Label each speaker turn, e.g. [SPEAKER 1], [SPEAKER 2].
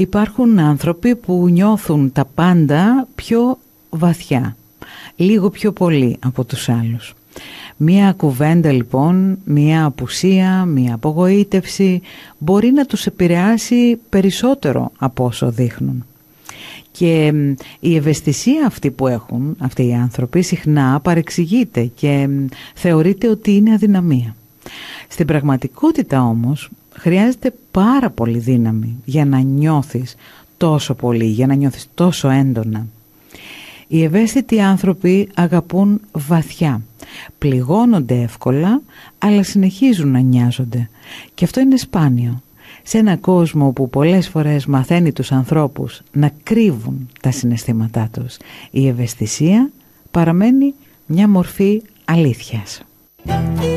[SPEAKER 1] Υπάρχουν άνθρωποι που νιώθουν τα πάντα πιο βαθιά, λίγο πιο πολύ από τους άλλους. Μία κουβέντα λοιπόν, μία απουσία, μία απογοήτευση μπορεί να τους επηρεάσει περισσότερο από όσο δείχνουν. Και η ευαισθησία αυτή που έχουν αυτοί οι άνθρωποι συχνά παρεξηγείται και θεωρείται ότι είναι αδυναμία. Στην πραγματικότητα όμως χρειάζεται πάρα πολύ δύναμη για να νιώθεις τόσο πολύ, για να νιώθεις τόσο έντονα. Οι ευαίσθητοι άνθρωποι αγαπούν βαθιά, πληγώνονται εύκολα, αλλά συνεχίζουν να νοιάζονται. Και αυτό είναι σπάνιο. Σε έναν κόσμο που πολλές φορές μαθαίνει τους ανθρώπους να κρύβουν τα συναισθήματά τους, η ευαισθησία παραμένει μια μορφή αλήθειας.